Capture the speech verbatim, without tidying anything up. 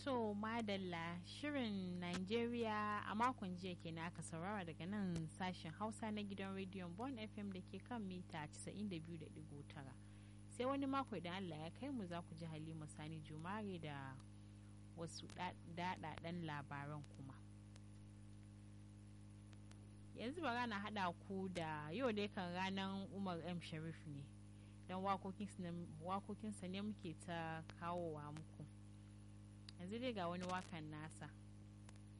To madalla shirin Najeriya a makon jiya kenan aka saurara daga nan sashen Hausa na gidan rediyon Bon F M da ke kan mita casa'in da biyu da digo tara. Sai wani mako idan Allah ya kai mu za ku ji Halima Sani Jumare da wasu daɗaɗɗen labaran kuma. Yanzu bara na haɗa ku da yau dai kan ranar Umar M. Sharif ne, don wakokinsa ne muke ta kawowa muku. Yanzu dai ga wani wakan nasa.